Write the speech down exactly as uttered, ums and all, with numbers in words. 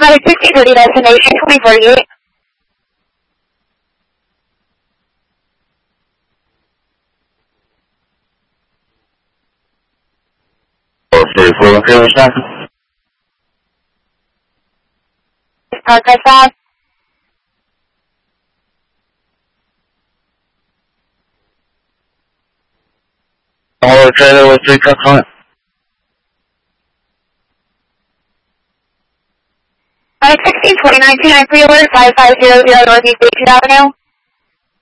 Pilot sixty thirty destination twenty forty-eight. four thirty-four, okay, what's that? Park I five. Hauler trailer with three trucks on it. Pilot sixteen twenty nineteen, I'm pre-alert five five zero zero Northeast Beach Avenue.